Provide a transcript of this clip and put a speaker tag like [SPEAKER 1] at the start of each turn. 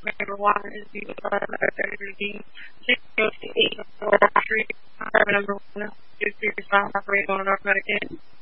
[SPEAKER 1] number 1 is the Street, 608 Street, number 1, 235, operating on North Medicaid.